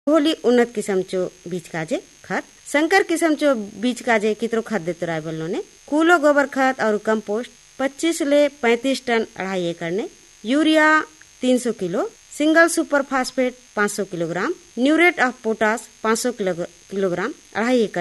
होली उन्नत किस्म चो बीज काजे खाद संकर किस्म चो बीज काजे कितरो खाद देतो राय बोलनो ने कूलो गोबर खाद और कंपोस्ट 25 ले 35 टन 2.5 एकड़ ने urea 300 kilo single super phosphate 500 kilogram न्यूरेट of potash 500 kilogram 2.5 acre